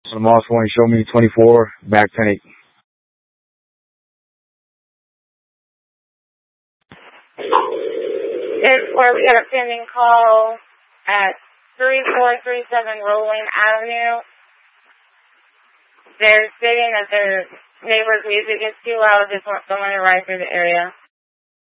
On Moss 1, show me 24, back 10-8. We got a pending call at 3437 Rolling Avenue. They're stating that their neighbor's music is too loud. Just want someone to ride through the area.